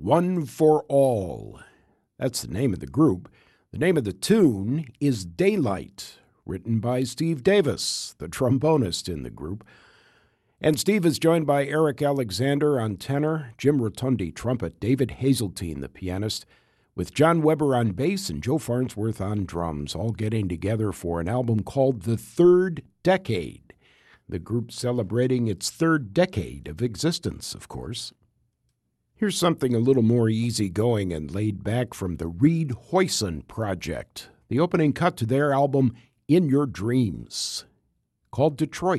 One for All. That's the name of the group. The name of the tune is Daylight, written by Steve Davis, the trombonist in the group. And Steve is joined by Eric Alexander on tenor, Jim Rotundi trumpet, David Hazeltine, the pianist, with John Weber on bass and Joe Farnsworth on drums, all getting together for an album called The Third Decade. The group celebrating its third decade of existence, of course. Here's something a little more easygoing and laid back from the Reed Hoyson Project, the opening cut to their album In Your Dreams, called Detroit.